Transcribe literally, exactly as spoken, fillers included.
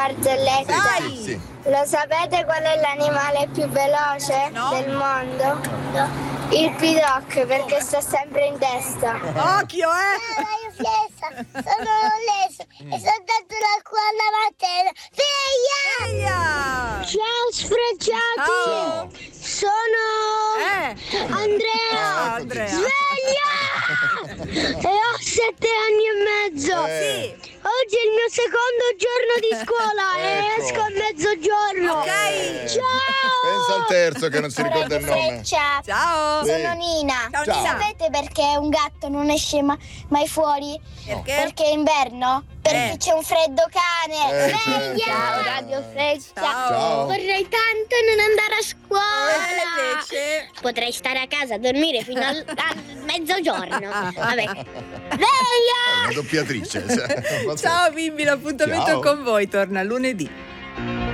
barzelletta. Dai. Sì. Lo sapete qual è l'animale più veloce No. del mondo? No. Il pidocchio, perché sta sempre in testa. Occhio, eh! Io Fiesa, sono Leso e sono andato da qua alla mattina. Sveglia! Sveglia! Ciao sfrecciati! Ciao. Sono Eh! Andrea! Ciao, Andrea! Sveglia! E ho sette anni e mezzo! Eh. Sì! Oggi è il mio secondo giorno di scuola e Ecco. esco a mezzogiorno! Ok! Ciao! Pensa al terzo che non si ricorda il nome. Ciao! Sì. Sono Nina. Ciao, Ciao. Nina! Sapete perché un gatto non esce ma- mai fuori? Perché? Perché è inverno? Perché Eh. c'è un freddo cane. Eh, Sveglia! certo. Ciao Radio Freccia. Ciao. Ciao. Vorrei tanto non andare a scuola. Eh, invece? Potrei stare a casa a dormire fino al, al mezzogiorno. Vabbè. Sveglia! Una doppiatrice. Ciao bimbi, l'appuntamento Ciao. con voi torna lunedì.